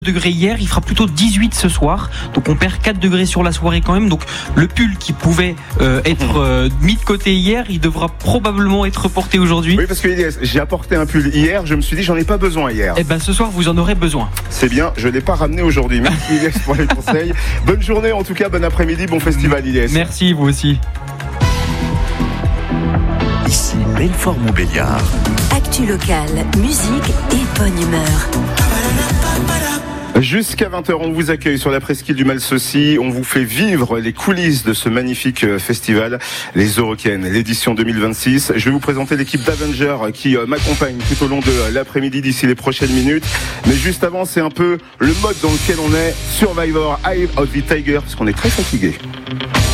degrés hier, il fera plutôt 18 ce soir, donc on perd 4 degrés sur la soirée quand même, donc le pull qui pouvait être mis de côté hier, il devra probablement être porté aujourd'hui. Oui, parce que j'ai apporté un pull hier, je me suis dit j'en ai pas besoin hier. Et ce soir vous en aurez besoin. C'est bien, je l'ai pas ramené aujourd'hui. Merci Ilyes pour les conseils. Bonne journée en tout cas, bon après-midi, bon festival Ilyes. Merci, vous aussi. Ici Belfort-Montbéliard. Actu locale, musique et bonne humeur. Jusqu'à 20h, on vous accueille sur la presqu'île du Malsaucy. On vous fait vivre les coulisses de ce magnifique festival, les Eurocaines, l'édition 2026. Je vais vous présenter l'équipe d'Avenger qui m'accompagne tout au long de l'après-midi d'ici les prochaines minutes. Mais juste avant, c'est un peu le mode dans lequel on est. Survivor, Eye of the Tiger, parce qu'on est très fatigué.